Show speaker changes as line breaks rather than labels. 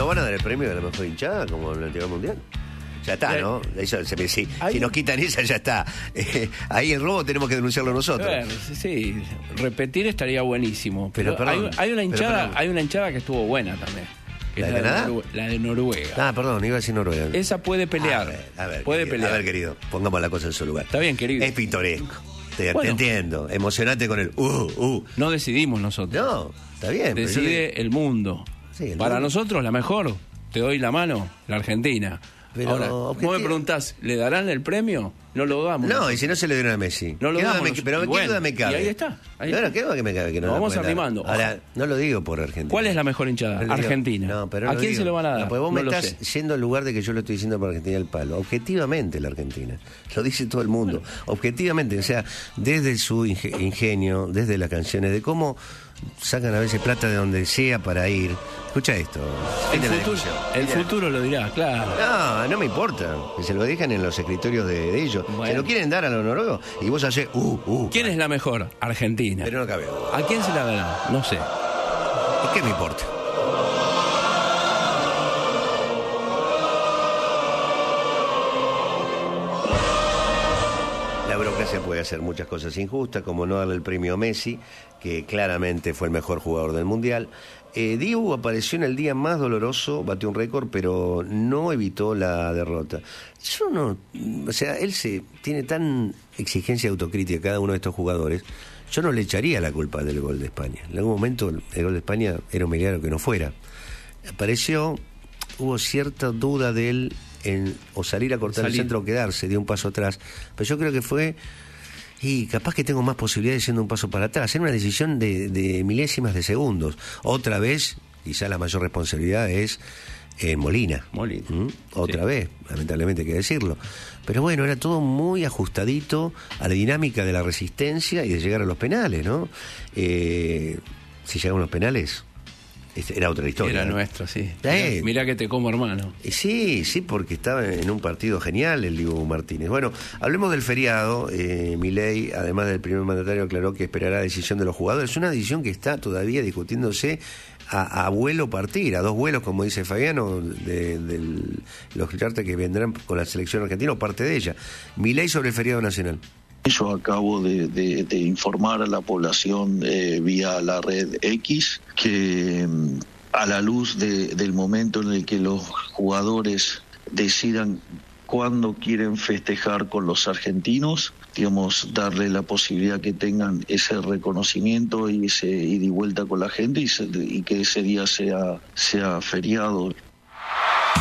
¿No van a dar el premio de la mejor hinchada como en el anterior mundial? Ya está, ¿no? Eso, si nos quitan esa, ya está. Ahí el robo tenemos que denunciarlo nosotros.
Sí, repetir estaría buenísimo.
Pero perdón,
hay una hinchada que estuvo buena también.
¿La de Canadá?
La de Noruega.
Perdón, iba a decir Noruega.
Esa puede pelear.
Puede pelear. A ver, querido, pongamos la cosa en su lugar.
Está bien, querido.
Es pintoresco. Te entiendo. Emocionate con el
No decidimos nosotros.
No, está bien.
Decide el mundo.
Sí,
Para nosotros, la mejor, te doy la mano, la Argentina.
Pero,
ahora, vos me preguntás, ¿le darán el premio? No lo damos.
No, y si no se le dieron a Messi.
No lo damos.
Pero ¿qué duda me cabe?
Y ahí está.
¿Qué duda que me cabe? Que no
vamos arrimando.
Ahora, no lo digo por Argentina.
¿Cuál es la mejor hinchada? Argentina.
No, pero
¿A quién se lo van a dar?
No, pues vos me estás yendo al lugar de que yo lo estoy diciendo por Argentina el palo. Objetivamente la Argentina. Lo dice todo el mundo. Bueno. Objetivamente, o sea, desde su ingenio, desde las canciones, de cómo sacan a veces plata de donde sea para ir. Escucha esto.
El futuro lo dirá, claro.
No me importa. Que se lo dejan en los escritorios de ellos. Bueno. Se lo quieren dar a los noruegos y vos hacés
¿Quién es la mejor? Argentina.
Pero no cabe.
¿A quién se la dará? No sé.
¿Qué me importa? La burocracia puede hacer muchas cosas injustas, como no darle el premio a Messi, que claramente fue el mejor jugador del Mundial. Dibu apareció en el día más doloroso, batió un récord, pero no evitó la derrota. Él tiene tan exigencia de autocrítica cada uno de estos jugadores, yo no le echaría la culpa del gol de España. En algún momento el gol de España era un milagro que no fuera. Apareció, hubo cierta duda de él o salir a cortar el centro o quedarse, dio un paso atrás, pero yo creo que fue... Y capaz que tengo más posibilidades yendo un paso para atrás. Era una decisión de milésimas de segundos. Otra vez, quizá la mayor responsabilidad es Molina. Otra vez, lamentablemente hay que decirlo. Pero bueno, era todo muy ajustadito a la dinámica de la resistencia y de llegar a los penales, ¿no? Si llegaban los penales... Era otra historia.
Era nuestro, sí. Mirá que te como, hermano.
Sí, porque estaba en un partido genial el Dibu Martínez. Bueno, hablemos del feriado. Milei, además del primer mandatario, aclaró que esperará la decisión de los jugadores. Es una decisión que está todavía discutiéndose a vuelo partir, a dos vuelos, como dice Fabiano, de los cartas que vendrán con la selección argentina o parte de ella. Milei sobre el feriado nacional.
Yo acabo de informar a la población vía la red X que a la luz del momento en el que los jugadores decidan cuándo quieren festejar con los argentinos, digamos, darle la posibilidad que tengan ese reconocimiento y ese ida y vuelta con la gente y que ese día sea feriado.